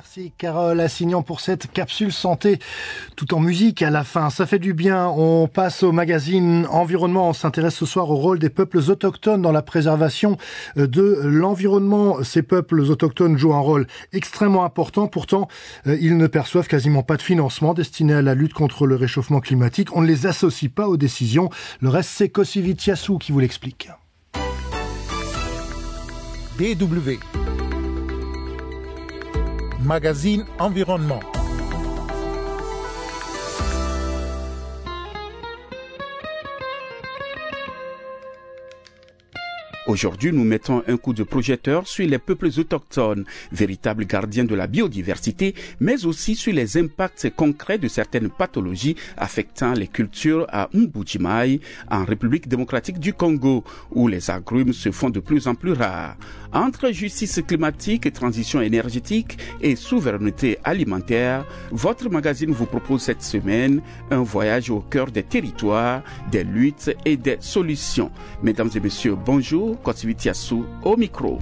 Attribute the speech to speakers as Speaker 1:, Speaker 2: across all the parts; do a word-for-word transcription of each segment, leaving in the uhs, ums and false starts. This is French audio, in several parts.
Speaker 1: Merci Carole Assignan pour cette capsule santé tout en musique à la fin. Ça fait du bien. On passe au magazine Environnement. On s'intéresse ce soir au rôle des peuples autochtones dans la préservation de l'environnement. Ces peuples autochtones jouent un rôle extrêmement important. Pourtant, ils ne perçoivent quasiment pas de financement destiné à la lutte contre le réchauffement climatique. On ne les associe pas aux décisions. Le reste, c'est Kosivit Yassou qui vous l'explique.
Speaker 2: D W Magazine Environnement.
Speaker 3: Aujourd'hui, nous mettons un coup de projecteur sur les peuples autochtones, véritables gardiens de la biodiversité, mais aussi sur les impacts concrets de certaines pathologies affectant les cultures à Mbuji-Mayi, en République démocratique du Congo, où les agrumes se font de plus en plus rares. Entre justice climatique, transition énergétique et souveraineté alimentaire, votre magazine vous propose cette semaine un voyage au cœur des territoires, des luttes et des solutions. Mesdames et messieurs, bonjour. Kosivit Yassou au micro.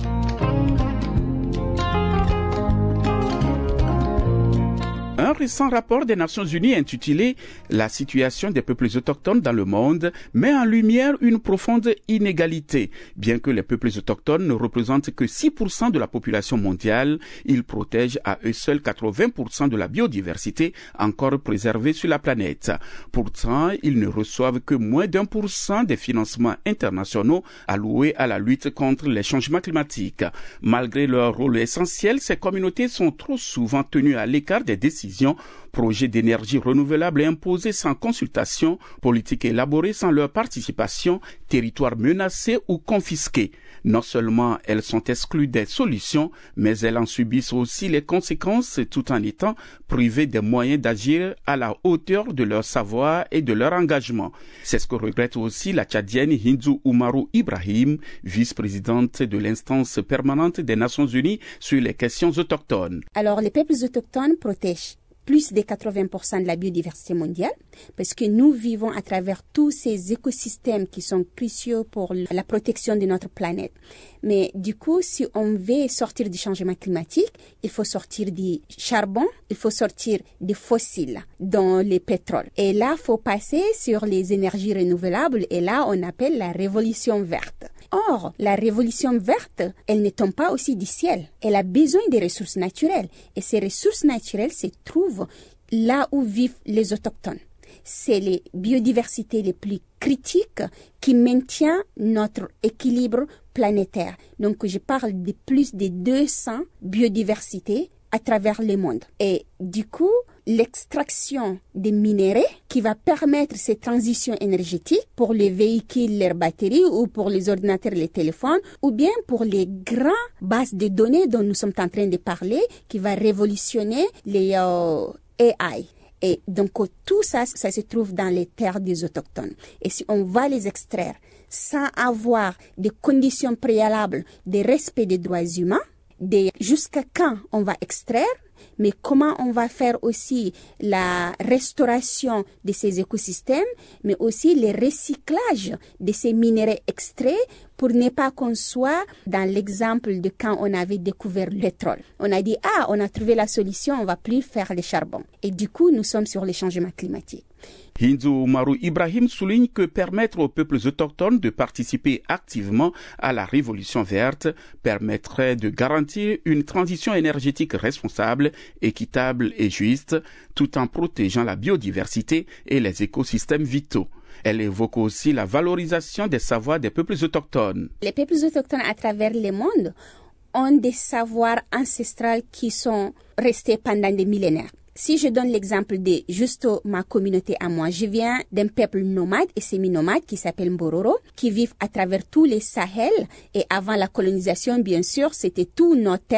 Speaker 3: Un récent rapport des Nations Unies intitulé « La situation des peuples autochtones dans le monde » met en lumière une profonde inégalité. Bien que les peuples autochtones ne représentent que six pour cent de la population mondiale, ils protègent à eux seuls quatre-vingts pour cent de la biodiversité encore préservée sur la planète. Pourtant, ils ne reçoivent que moins d'un pour cent des financements internationaux alloués à la lutte contre les changements climatiques. Malgré leur rôle essentiel, ces communautés sont trop souvent tenues à l'écart des décisions, projets d'énergie renouvelable imposés sans consultation, politiques élaborées sans leur participation, territoires menacés ou confisqués. Non seulement elles sont exclues des solutions, mais elles en subissent aussi les conséquences tout en étant privées des moyens d'agir à la hauteur de leur savoir et de leur engagement. C'est ce que regrette aussi la Tchadienne Hindou Oumarou Ibrahim, vice-présidente de l'instance permanente des Nations Unies sur les questions autochtones.
Speaker 4: Alors, les peuples autochtones protègent plus de quatre-vingts pour cent de la biodiversité mondiale, parce que nous vivons à travers tous ces écosystèmes qui sont cruciaux pour la protection de notre planète. Mais du coup, si on veut sortir du changement climatique, il faut sortir du charbon, il faut sortir des fossiles, dont le pétrole. Et là, il faut passer sur les énergies renouvelables, et là, on appelle la révolution verte. Or, la révolution verte, elle ne tombe pas aussi du ciel. Elle a besoin des ressources naturelles. Et ces ressources naturelles se trouvent là où vivent les autochtones. C'est les biodiversités les plus critiques qui maintiennent notre équilibre planétaire. Donc, je parle de plus de deux cents biodiversités à travers le monde. Et du coup, l'extraction des minéraux qui va permettre cette transition énergétique pour les véhicules, leurs batteries, ou pour les ordinateurs, les téléphones, ou bien pour les grandes bases de données dont nous sommes en train de parler, qui va révolutionner les euh, A I. Et donc, tout ça, ça se trouve dans les terres des autochtones. Et si on va les extraire sans avoir des conditions préalables de respect des droits humains, de jusqu'à quand on va extraire, mais comment on va faire aussi la restauration de ces écosystèmes, mais aussi le recyclage de ces minéraux extraits pour ne pas qu'on soit dans l'exemple de quand on avait découvert le pétrole. On a dit, ah, on a trouvé la solution, on va plus faire le charbon. Et du coup, nous sommes sur les changements climatiques.
Speaker 3: Hindou Oumarou Ibrahim souligne que permettre aux peuples autochtones de participer activement à la révolution verte permettrait de garantir une transition énergétique responsable, équitable et juste, tout en protégeant la biodiversité et les écosystèmes vitaux. Elle évoque aussi la valorisation des savoirs des peuples autochtones.
Speaker 4: Les peuples autochtones à travers le monde ont des savoirs ancestraux qui sont restés pendant des millénaires. Si je donne l'exemple de juste ma communauté à moi, je viens d'un peuple nomade et semi-nomade qui s'appelle Mbororo, qui vivent à travers tous les Sahel. Et avant la colonisation, bien sûr, c'était tout nos terres